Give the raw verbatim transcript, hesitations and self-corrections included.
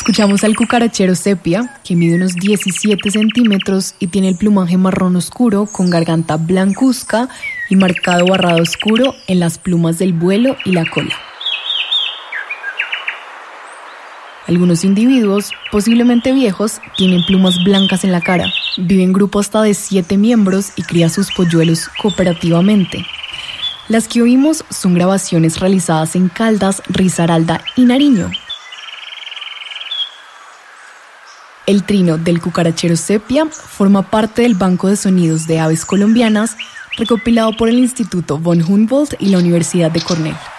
Escuchamos al cucarachero sepia, que mide unos diecisiete centímetros y tiene el plumaje marrón oscuro con garganta blancuzca y marcado barrado oscuro en las plumas del vuelo y la cola. Algunos individuos, posiblemente viejos, tienen plumas blancas en la cara. Vive en grupo hasta de siete miembros y cría sus polluelos cooperativamente. Las que oímos son grabaciones realizadas en Caldas, Risaralda y Nariño. El trino del cucarachero sepia forma parte del Banco de Sonidos de Aves Colombianas, recopilado por el Instituto von Humboldt y la Universidad de Cornell.